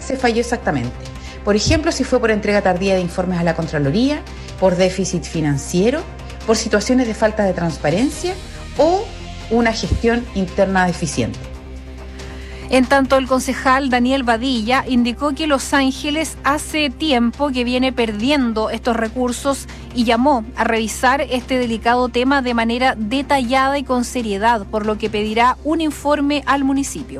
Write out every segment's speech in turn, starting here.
se falló exactamente. Por ejemplo, si fue por entrega tardía de informes a la Contraloría, por déficit financiero, por situaciones de falta de transparencia o una gestión interna deficiente. En tanto, el concejal Daniel Badilla indicó que Los Ángeles hace tiempo que viene perdiendo estos recursos y llamó a revisar este delicado tema de manera detallada y con seriedad, por lo que pedirá un informe al municipio.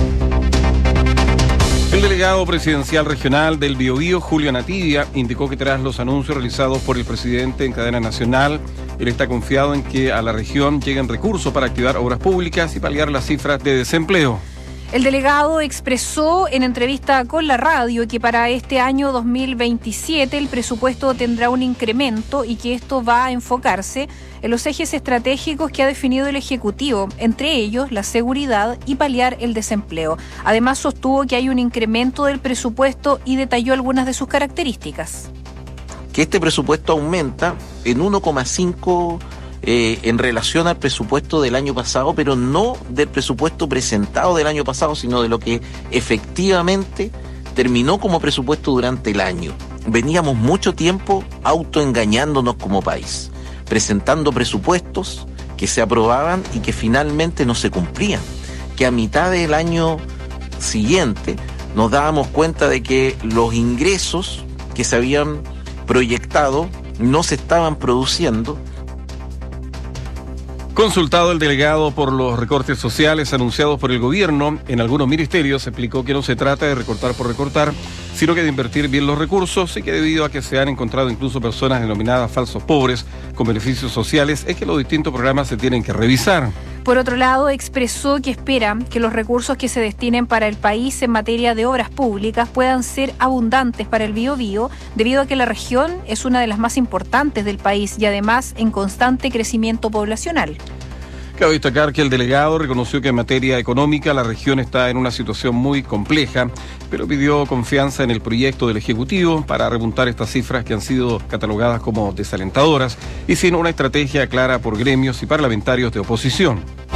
El delegado presidencial regional del Biobío, Julio Nativia, indicó que tras los anuncios realizados por el presidente en cadena nacional, él está confiado en que a la región lleguen recursos para activar obras públicas y paliar las cifras de desempleo. El delegado expresó en entrevista con la radio que para este año 2027 el presupuesto tendrá un incremento y que esto va a enfocarse en los ejes estratégicos que ha definido el Ejecutivo, entre ellos la seguridad y paliar el desempleo. Además, sostuvo que hay un incremento del presupuesto y detalló algunas de sus características. Que este presupuesto aumenta en 1,5 en relación al presupuesto del año pasado, pero no del presupuesto presentado del año pasado, sino de lo que efectivamente terminó como presupuesto durante el año. Veníamos mucho tiempo autoengañándonos como país, presentando presupuestos que se aprobaban y que finalmente no se cumplían, que a mitad del año siguiente nos dábamos cuenta de que los ingresos que se habían proyectado no se estaban produciendo. Consultado el delegado por los recortes sociales anunciados por el gobierno en algunos ministerios, explicó que no se trata de recortar por recortar, sino que de invertir bien los recursos y que debido a que se han encontrado incluso personas denominadas falsos pobres con beneficios sociales, es que los distintos programas se tienen que revisar. Por otro lado, expresó que espera que los recursos que se destinen para el país en materia de obras públicas puedan ser abundantes para el Biobío, debido a que la región es una de las más importantes del país y además en constante crecimiento poblacional. Cabe destacar que el delegado reconoció que en materia económica la región está en una situación muy compleja, pero pidió confianza en el proyecto del Ejecutivo para repuntar estas cifras que han sido catalogadas como desalentadoras y sin una estrategia clara por gremios y parlamentarios de oposición.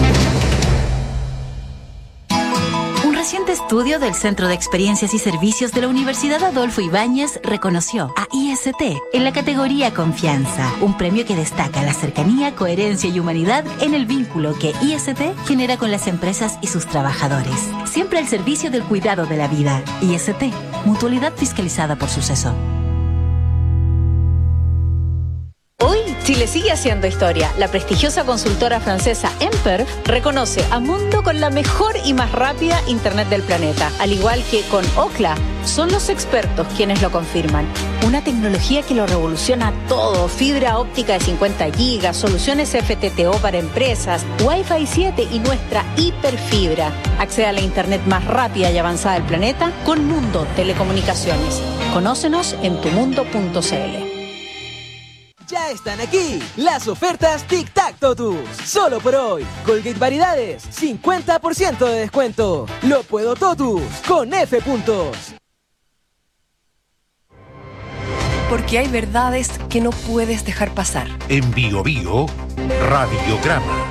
Un reciente estudio del Centro de Experiencias y Servicios de la Universidad Adolfo Ibáñez reconoció a IST en la categoría Confianza, un premio que destaca la cercanía, coherencia y humanidad en el vínculo que IST genera con las empresas y sus trabajadores. Siempre al servicio del cuidado de la vida. IST, mutualidad fiscalizada por Suceso. Hoy, Chile sigue haciendo historia. La prestigiosa consultora francesa Emper reconoce a Mundo con la mejor y más rápida Internet del planeta. Al igual que con Ookla, son los expertos quienes lo confirman. Una tecnología que lo revoluciona todo. Fibra óptica de 50 gigas, soluciones FTTO para empresas, Wi-Fi 7 y nuestra hiperfibra. Accede a la Internet más rápida y avanzada del planeta con Mundo Telecomunicaciones. Conócenos en tumundo.cl. Ya están aquí las ofertas Tic Tac Totus. Solo por hoy. Colgate Variedades, 50% de descuento. Lo puedo Totus con F puntos. Porque hay verdades que no puedes dejar pasar. En Biobío, Radiograma.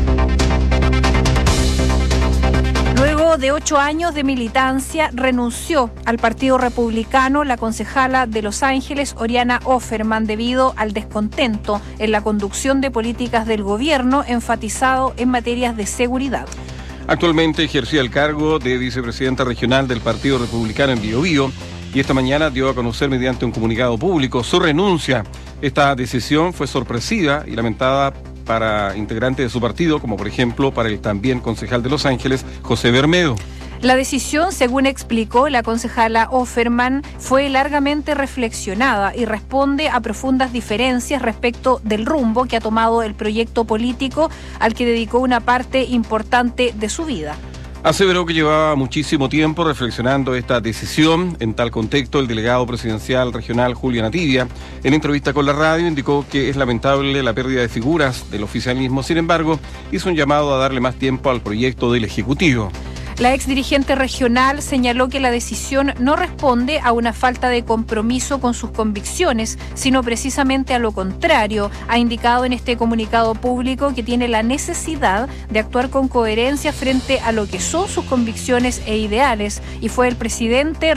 Luego de 8 años de militancia, renunció al Partido Republicano la concejala de Los Ángeles, Oriana Offerman, debido al descontento en la conducción de políticas del gobierno, enfatizado en materias de seguridad. Actualmente ejercía el cargo de vicepresidenta regional del Partido Republicano en Biobío y esta mañana dio a conocer mediante un comunicado público su renuncia. Esta decisión fue sorpresiva y lamentada para integrantes de su partido, como por ejemplo para el también concejal de Los Ángeles, José Bermedo. La decisión, según explicó la concejala Offerman, fue largamente reflexionada y responde a profundas diferencias respecto del rumbo que ha tomado el proyecto político al que dedicó una parte importante de su vida. Aseveró que llevaba muchísimo tiempo reflexionando esta decisión. En tal contexto, el delegado presidencial regional Julio Nativia, en entrevista con la radio, indicó que es lamentable la pérdida de figuras del oficialismo. Sin embargo, hizo un llamado a darle más tiempo al proyecto del Ejecutivo. La exdirigente regional señaló que la decisión no responde a una falta de compromiso con sus convicciones, sino precisamente a lo contrario. Ha indicado en este comunicado público que tiene la necesidad de actuar con coherencia frente a lo que son sus convicciones e ideales, y fue el presidente